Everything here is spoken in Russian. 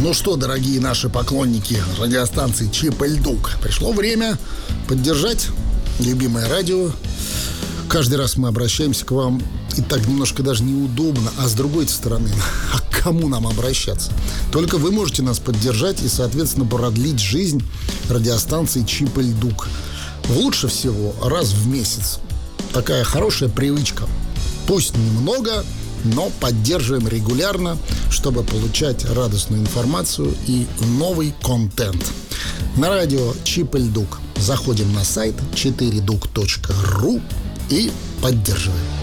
Ну что, дорогие наши поклонники радиостанции Чип и Дук, пришло время поддержать любимое радио. Каждый раз мы обращаемся к вам, и так немножко даже неудобно. А с другой стороны, а к кому нам обращаться? Только вы можете нас поддержать и, соответственно, продлить жизнь радиостанции Чип и Дук. Лучше всего раз в месяц. Такая хорошая привычка. Пусть немного, но поддерживаем регулярно, чтобы получать радостную информацию и новый контент. На радио Чип и Дук заходим на сайт 4duк.ru и поддерживаем.